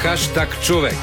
Хаштаг човек.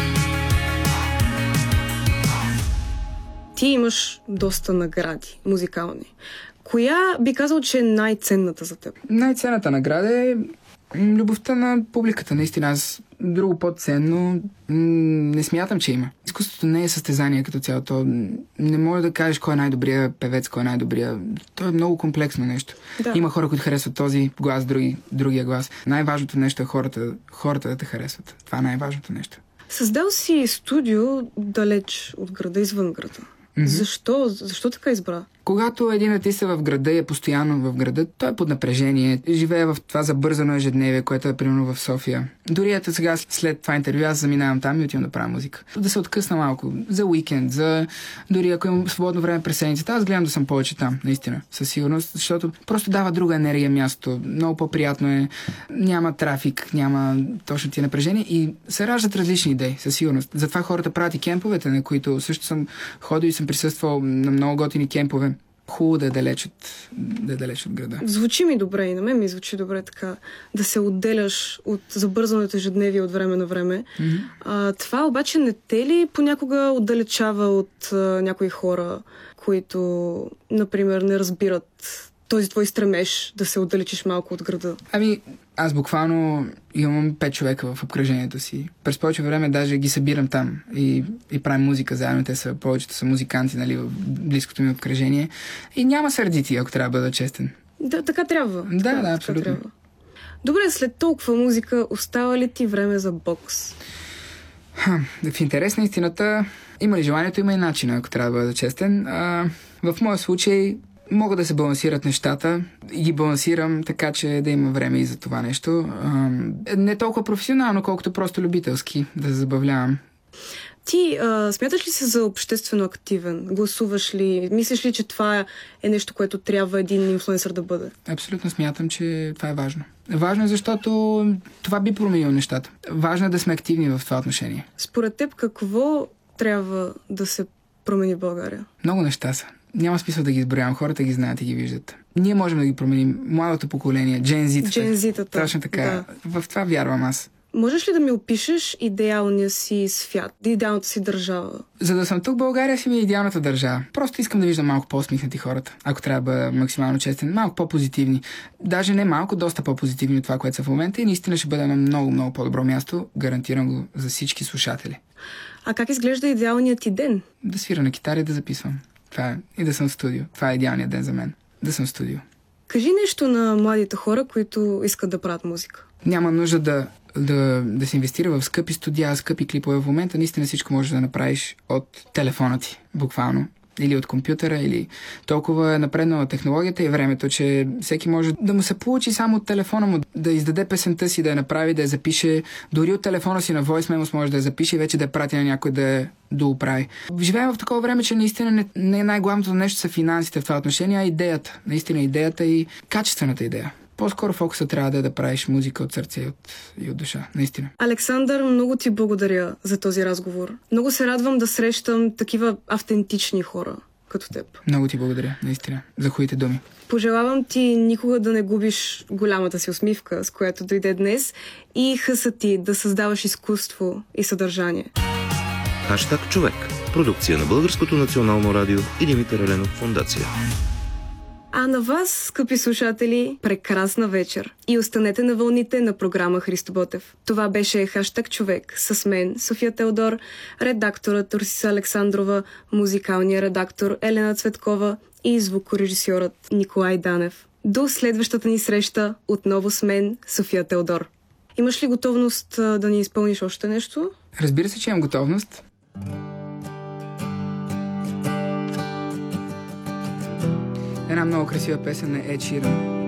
Ти имаш доста награди музикални. Коя би казал, че е най-ценната за теб? Най-ценната награда е любовта на публиката. Наистина, аз друго по-ценно не смятам, че има. Изкуството не е състезание като цяло. То не може да кажеш кой е най-добрия певец, кой е най-добрия. То е много комплексно нещо. Да. Има хора, които харесват този глас, другия глас. Най-важното нещо е хората да те харесват. Това е най-важното нещо. Създал си студио далеч от града, извън града. Mm-hmm. Защо така избра? Когато един артист е в града и е постоянно в града, той е под напрежение. Живее в това забързано ежедневие, което е примерно в София. Дори ето сега, след това интервю, аз заминавам там и отивам да правя музика. Да се откъсна малко за уикенд, дори ако имам свободно време през седмицата, аз гледам да съм повече там, наистина, със сигурност, защото просто дава друга енергия място. Много по-приятно е, няма трафик, няма точно тия напрежения и се раждат различни идеи, със сигурност. Затова хората правят и кемповете, на които също съм ходил и съм присъствал на много готини кемпове. Хубаво да е далеч от града. Звучи ми добре и на мен ми звучи добре така, да се отделяш от забързаното ежедневие от време на време. Mm-hmm. Това обаче не те ли понякога отдалечава от някои хора, които, например, не разбират този твой стремеж да се отдалечиш малко от града? Аз буквално имам 5 човека в обкръжението си. През повече време даже ги събирам там и правим музика заедно. Повечето са музиканти, нали, в близкото ми обкръжение. И няма сърдити, ако трябва да бъда честен. Да, така трябва. Да, абсолютно. Трябва. Добре, след толкова музика, остава ли ти време за бокс? В интерес на истината, има ли желанието, има и начина, ако трябва да бъда честен. В моя случай могат да се балансират нещата и ги балансирам така, че да има време и за това нещо. Не толкова професионално, колкото просто любителски, да се забавлявам. Ти смяташ ли се за обществено активен? Гласуваш ли? Мислиш ли, че това е нещо, което трябва един инфлуенсър да бъде? Абсолютно смятам, че това е важно. Важно е, защото това би променило нещата. Важно е да сме активни в това отношение. Според теб, какво трябва да се промени в България? Много неща са. Няма смисъл да ги изброявам. Хората ги знаят и ги виждат. Ние можем да ги променим. Младото поколение, джензитата. Точно така. Да. В това вярвам аз. Можеш ли да ми опишеш идеалния си свят, идеалната си държава? За да съм тук в България, си ми е идеалната държава. Просто искам да виждам малко по-усмихнати хората. Ако трябва да бъда максимално честен, малко по-позитивни. Даже не малко, доста по-позитивни от това, което са в момента и наистина ще бъде на много, много по-добро място. Гарантирам го за всички слушатели. А как изглежда идеалният ти ден? Да свира на китара и да записвам. Това е. И да съм в студио. Това е идеалният ден за мен. Да съм в студио. Кажи нещо на младите хора, които искат да правят музика. Няма нужда да се инвестира в скъпи студия, скъпи клипове. В момента наистина всичко можеш да направиш от телефона ти, буквално. Или от компютъра, или толкова е напреднала технологията и времето, че всеки може да му се получи само от телефона му, да издаде песента си, да я направи, да я запише. Дори от телефона си на Voice Memos може да я запише и вече да я прати на някой да я дооправи. Живеем в такова време, че наистина не е най-главното нещо са финансите в това отношение, а идеята. Наистина идеята и качествената идея. По-скоро фокуса трябва да е да правиш музика от сърце и от душа. Наистина. Александър, много ти благодаря за този разговор. Много се радвам да срещам такива автентични хора като теб. Много ти благодаря, наистина, за хубавите думи. Пожелавам ти никога да не губиш голямата си усмивка, с която дойде днес и хъса ти да създаваш изкуство и съдържание. Хаштаг човек. Продукция на Българското национално радио и Димитър Еленов фондация. А на вас, скъпи слушатели, прекрасна вечер и останете на вълните на програма Христо Ботев. Това беше Хаштаг човек с мен, София Теодор, редакторът Русиса Александрова, музикалният редактор Елена Цветкова и звукорежисьорът Николай Данев. До следващата ни среща отново с мен, София Теодор. Имаш ли готовност да ни изпълниш още нещо? Разбира се, че имам готовност. Една много красива песен на Ed Sheeran.